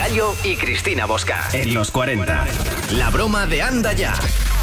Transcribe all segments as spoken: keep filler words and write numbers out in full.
Gallo y Cristina Bosca. En los cuarenta. La broma de Anda Ya.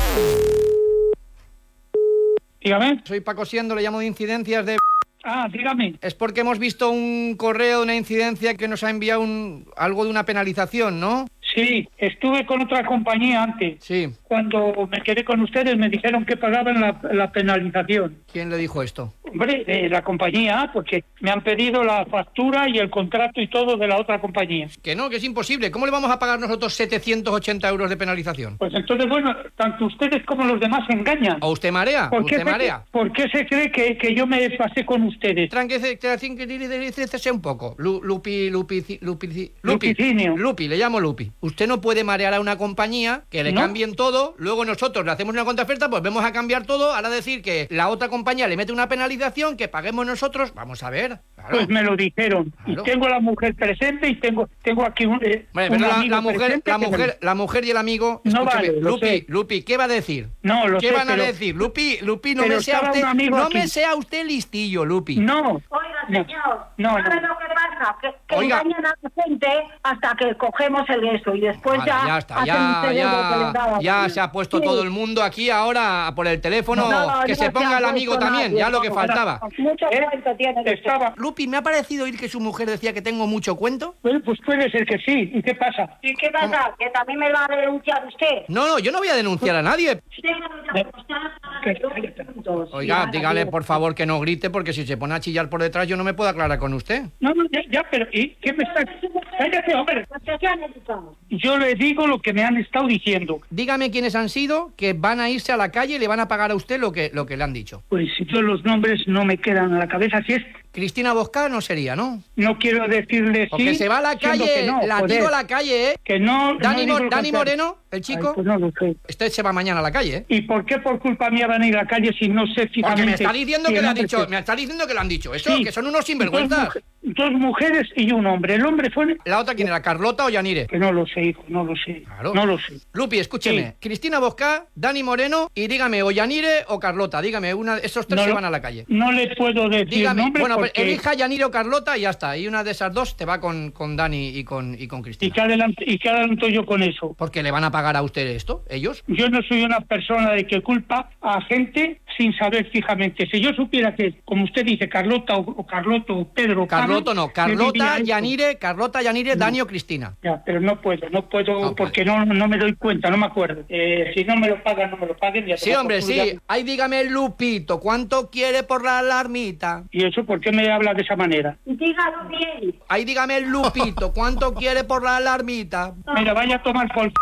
Dígame. Soy Paco Siendo, le llamo de incidencias de... Ah, dígame. Es porque hemos visto un correo de una incidencia que nos ha enviado un, algo de una penalización, ¿no? Sí, estuve con otra compañía antes. Sí. Cuando me quedé con ustedes me dijeron que pagaban la, la penalización. ¿Quién le dijo esto? Hombre, eh, la compañía, porque me han pedido la factura y el contrato y todo de la otra compañía. Que no, que es imposible. ¿Cómo le vamos a pagar nosotros setecientos ochenta euros de penalización? Pues entonces, bueno, tanto ustedes como los demás se engañan. ¿O usted marea? ¿Por ¿Usted qué, marea? se, ¿Por qué se cree que, que yo me pasé con ustedes? Tranquilícese un poco. Lu, lupi, lupi, lupi, lupi, Lupicinio. Lupi, le llamo Lupi. Usted no puede marear a una compañía que le ¿No? cambien todo, luego nosotros le hacemos una contraoferta, pues vamos a cambiar todo, ahora decir que la otra compañía le mete una penalización, que paguemos nosotros, vamos a ver. Claro. Pues me lo dijeron. Claro. Y tengo a la mujer presente y tengo tengo aquí un, eh, Bueno, un pero la, amigo la mujer, presente la que mujer, me- la mujer y el amigo, No escúcheme, vale, lo Lupi, sé. Lupi, ¿qué va a decir? No, lo ¿Qué sé, van a pero- decir? Lupi, Lupi, no pero me sea estaba usted, un amigo no aquí. me sea usted listillo, Lupi. No. Oiga, No. señor, No, ¿sabe no. lo que pasa? Que, que Oiga. engañan a la gente hasta que cogemos el eso y después Vale, ya... ya está, hacen ya, ustedes lo que les da ya, la ya gana. se ha puesto Sí. todo el mundo aquí ahora por el teléfono, No, que no se se ponga ha el amigo puesto también, nadie, ya lo que no, faltaba. Mucho ¿Eh? cuento tiene que Estaba. Lupi, me ha parecido oír que su mujer decía que tengo mucho cuento. Bueno, pues puede ser que sí. ¿Y qué pasa? ¿Y qué pasa? ¿Que también me va a denunciar usted? No, no, yo no voy a denunciar a nadie. Déjame ya constar ¿Qué? los puntos. Oiga, Ya, dígale adiós. por favor que no grite, porque si se pone a chillar por detrás yo no me puedo aclarar con usted. No, no, ya, ya, pero ¿y qué me está...? Cállate, hombre. Pues que se han educado. Yo le digo lo que me han estado diciendo. Dígame quiénes han sido que van a irse a la calle y le van a pagar a usted lo que, lo que le han dicho. Pues yo los nombres no me quedan en la cabeza. Si es... Cristina Bosca no sería, ¿no? No quiero decirle Porque sí, se va a la siendo calle, que no, la joder. tiro a la calle, ¿eh? Que no... Dani, no Mo- digo lo Dani contrario. Moreno, el chico, Ay, pues no lo sé. este se va mañana a la calle, ¿eh? ¿Y por qué por culpa mía van a ir a la calle si no sé fijamente... Porque me está diciendo si que el le ha hombre dicho, que- me está diciendo que le han dicho eso, Sí. que son unos Dos, sinvergüenzas. mujer- dos mujeres y un hombre. El hombre fue... La otra, ¿quién era? ¿Carlota o Yanire? Que no lo sé, hijo, no lo sé. Claro. No lo sé. Lupi, escúcheme. Sí. Cristina Bosca, Dani Moreno y dígame, o Yanire o Carlota. Dígame, una, esos tres No se lo- van a la calle. No le puedo decir Dígame, nombre bueno, pues porque... elija Yanire o Carlota y ya está. Y una de esas dos te va con, con Dani y con, y con ¿Y Cristina. qué, adelanto, ¿Y qué adelanto yo con eso? Porque le van a pagar a usted esto, ellos. Yo no soy una persona de que culpa a gente sin saber fijamente. Si yo supiera que, como usted dice, Carlota o, o Carloto o Pedro... o Carlota Pablo, no, le Carlota, diría esto. Yanire, Carlota, Yanire, Dani o Cristina. Ya, pero no puedo, no puedo No porque no, no me doy cuenta, no me acuerdo. Eh, si no me lo pagan, no me lo paguen. Ya Sí, toma hombre, por culo, sí. ya. Ay, dígame, Lupito, ¿cuánto quiere por la alarmita? ¿Y eso por qué me habla de esa manera? Dígalo bien. Ay, dígame, Lupito, ¿cuánto quiere por la alarmita? Mira, vaya a tomar por...